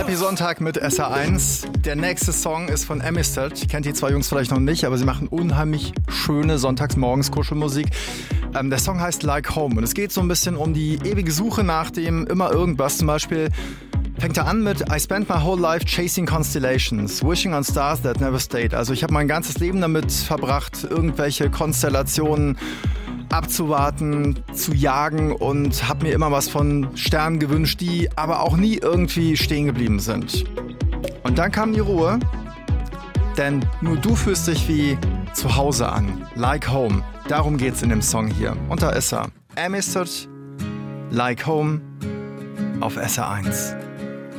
Happy Sonntag mit SR1. Der nächste Song ist von Amistad. Kennt die zwei Jungs vielleicht noch nicht, aber sie machen unheimlich schöne Sonntagsmorgens Kuschelmusik. Der Song heißt Like Home und es geht so ein bisschen um die ewige Suche nach dem immer irgendwas. Zum Beispiel fängt er an mit I spent my whole life chasing constellations, wishing on stars that never stayed. Also ich habe mein ganzes Leben damit verbracht, irgendwelche Konstellationen abzuwarten, zu jagen und habe mir immer was von Sternen gewünscht, die aber auch nie irgendwie stehen geblieben sind. Und dann kam die Ruhe, denn nur du fühlst dich wie zu Hause an. Like Home. Darum geht's in dem Song hier. Und da ist er. Amistad, Like Home auf SR1.